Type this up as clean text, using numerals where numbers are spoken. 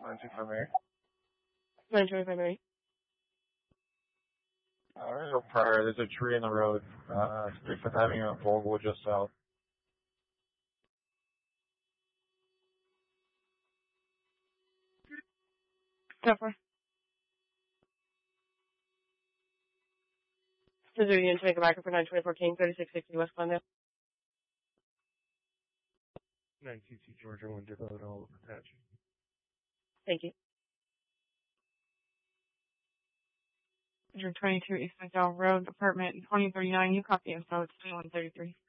925 Mary. 925 Mary. There's a prior. There's a tree in the road. 35th Avenue at Vogel, just south. Tougher. Missouri and Jamaica Backer for 924 King, 3660 West Glendale. 922 Georgia, 1 Depot, all attached. Thank you. 122 East McDowell Road, apartment 2039. You copy, so it's 2133.